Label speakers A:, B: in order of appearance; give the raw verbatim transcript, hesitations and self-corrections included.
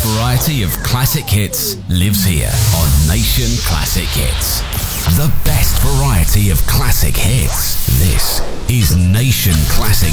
A: variety of classic hits lives here on Nation Classic Hits. The best variety of classic hits. This is Nation Classic